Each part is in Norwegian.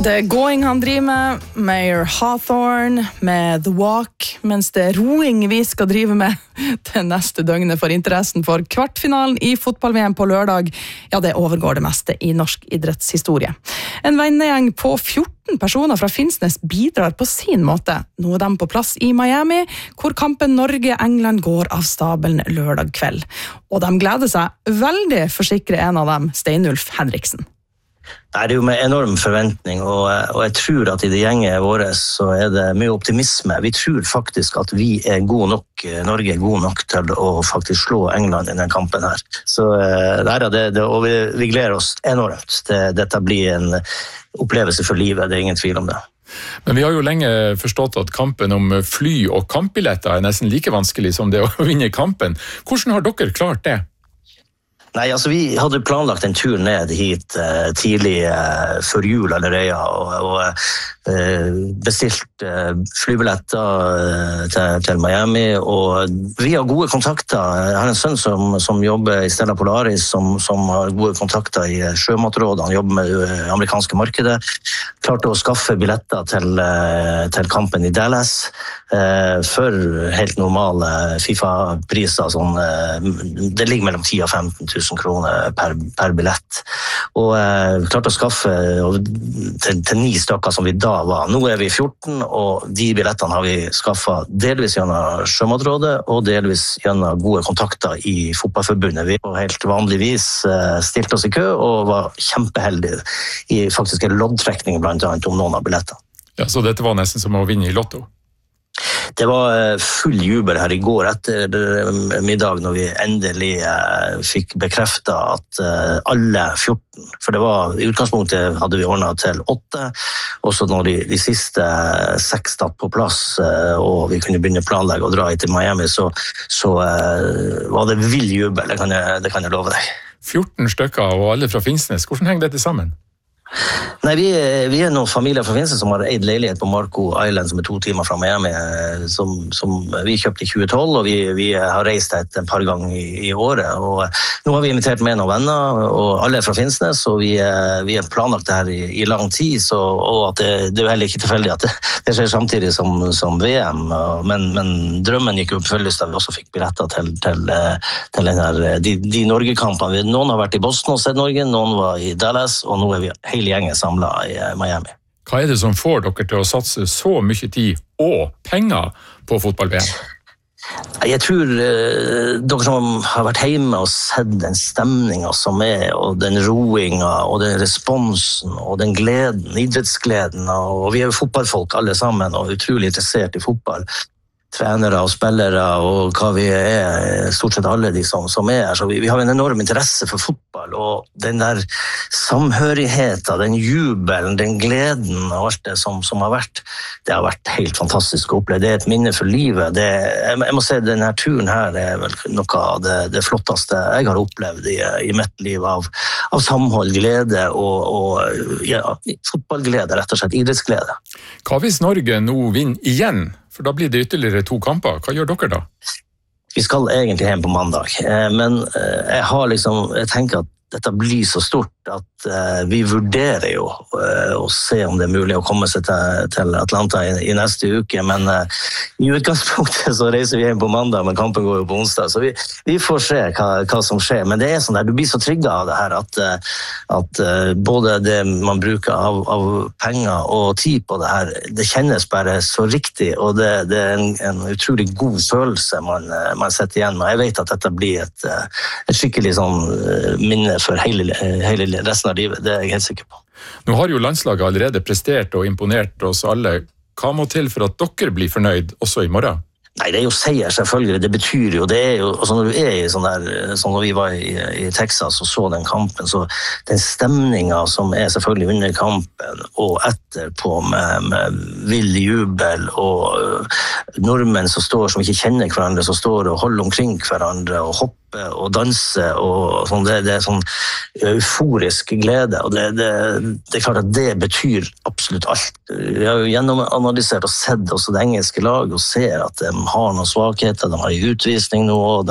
Det er gåing han driver med, Mayer Hawthorne med The Walk, mens det er roing vi skal drive med det neste døgnet for interessen for kvartfinalen i fotball-VM på lørdag. Ja, det overgår det meste i norsk idrettshistorie. En vennegjeng på 14 personer fra Finnsnes bidrar på sin måte. Nå er de på plass i Miami, hvor kampen Norge-England går av stabelen lørdag kveld. Og de gleder seg veldig, forsikrer en av dem, Steinulf Henriksen. Det er jo med enorm forventning, og jeg tror at i det gjenget våre så er det mye optimisme. Vi tror faktisk at vi er gode nok, Norge er gode nok til å faktisk slå England i denne kampen her. Så og vi gleder oss enormt. Dette blir en opplevelse for livet, det er ingen tvil om det. Men vi har jo lenge forstått at kampen om fly og kampbilletter er nesten like vanskelig som det å vinne kampen. Hvordan har dere klart det? Nei, altså vi hadde planlagt en tur ned hit tidlig før jul allerede, og bestilt flybilletter til Miami, og vi har gode kontakter. Jeg har en sønn som jobber i Stella Polaris, som har gode kontakter i Sjømatrådet. Han jobber med det amerikanske markedet. Klarte å skaffe billetter til kampen i Dallas for helt normale FIFA-priser. Det ligger mellom 10 og 15 000 kroner per billett. Og klarte å skaffe til 9 stykker som vi da var. Nå er vi 14, og de billettene har vi skaffet delvis gjennom Sjømatrådet og delvis gjennom gode kontakter i fotballforbundet. Vi på helt vanligvis stilte oss i kø og var kjempeheldige i faktisk en loddtrekning blant annet om noen av billettene. Ja, så dette var nesten som å vinne i lotto? Det var full jubel her i går etter middag når vi endelig fikk bekreftet at alle 14, for det var i utgangspunktet hadde vi ordnet til 8, og så når de siste 6 satt på plass og vi kunne begynne å planlegge og dra hit til Miami, så var det vill jubel, det kan jeg love deg. 14 stykker og alle fra Finnsnes, hvordan henger dette sammen? Nei, vi er noen familier fra Finnsnes som har eid leilighet på Marco Island, som er 2 timer fra Miami, som vi kjøpte i 2012, og vi har reist et par ganger i året, og nå har vi invitert med noen venner, og alle er fra Finnsnes, og vi har planlagt det her i lang tid, og at det er jo heller ikke tilfeldig at det skjer samtidig som VM, men drømmen gikk oppfylles da vi også fikk billetter til de Norge-kampene. Noen har vært i Boston og sett Norge, noen var i Dallas, og nå er vi hele gjengen samlet i Miami. Hva er det som får dere til å satse så mye tid og penger på fotball-VM? Jeg tror dere som har vært hjemme og sett den stemningen som er, og den roingen, og den responsen, og den gleden, idrettsgleden, og vi er jo fotballfolk alle sammen, og utrolig interessert i fotball. Trenere og spillere og hva vi er, stort sett alle de som er her. Så vi har en enorm interesse for fotball, og den der samhørigheten, den jubelen, den gleden og alt det som har vært, det har vært helt fantastisk å oppleve. Det er et minne for livet. Jeg må si denne turen her er vel noe av det flotteste jeg har opplevd i mitt liv av samhold, glede og fotballglede, rett og slett idrettsglede. Hva hvis Norge nå vinner igjen? For da blir det ytterligere 2 kamper. Hva gjør dere da? Vi skal egentlig hjem på mandag, men jeg tenker at dette blir så stort at vi vurderer jo å se om det er mulig å komme seg til Atlanta i neste uke, men i utgangspunktet så reiser vi hjem på mandag, men kampen går jo på onsdag, så vi får se hva som skjer. Men det er sånn der, du blir så trygget av det her at både det man bruker av penger og tid på det her, det kjennes bare så riktig, og det er en utrolig god følelse man setter igjen med. Jeg vet at dette blir et skikkelig sånn minne for hele resten av livet, det er jeg helt sikker på. Nå har jo landslaget allerede prestert og imponert oss alle. Hva må til for at dere blir fornøyd også i morgen? Nei, det er jo seier selvfølgelig, det betyr jo, det er jo, altså når du er i sånn der, som når vi var i Texas og så den kampen, så den stemningen som er selvfølgelig under kampen og etterpå med vill jubel og nordmenn som ikke kjenner hverandre, som står og holder omkring hverandre og hopper og danse og sånn, det er sånn euforisk glede, og det er klart at det betyr absolutt alt. Vi har jo gjennomanalysert og sett også det engelske lag og ser at de har noen svakheter, de har en utvisning nå, og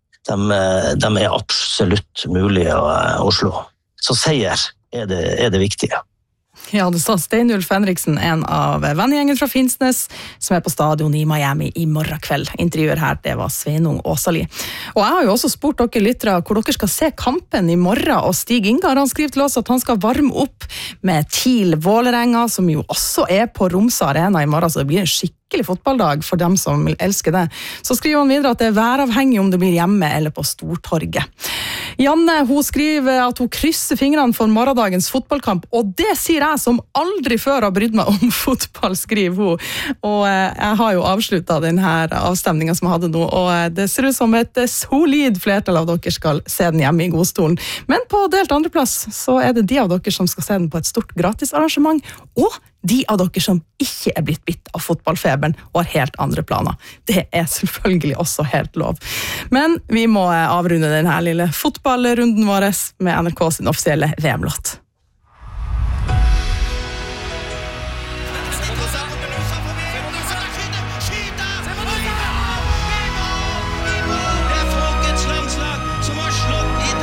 de er absolutt mulig å slå. Så seier er det viktige. Ja, det sa Steinulf Henriksen, en av vennegjengen fra Finnsnes, som på stadion i Miami i morgen kveld. Intervjuer her, det var Sveinung Åsali. Og jeg har jo også spurt dere lyttere hvor dere skal se kampen i morgen, og Stig Ingar, han skriver til oss at han skal varme opp med TIL Vålerenga, som jo også på Romsa Arena i morgen, så det blir en skikkelig fotballdag for dem som elsker det. Så skriver han videre at det væravhengig om det blir hjemme eller på Stortorget. Janne, hun skriver at hun krysser fingrene for morgendagens fotballkamp, og det sier jeg som aldri før har brydd meg om fotball, skriver hun. Og jeg har jo avsluttet denne avstemningen som jeg hadde nå, og det ser ut som et solid flertall av dere skal se den hjemme i godstolen. Men på delt andreplass så det de av dere som skal se den på et stort gratisarrangement, og de av dere som ikke blitt bitt av fotballfeberen og har helt andre planer. Det selvfølgelig også helt lov. Men vi må avrunde denne lille fotballrunden vår med NRK sin offisielle VM-låt.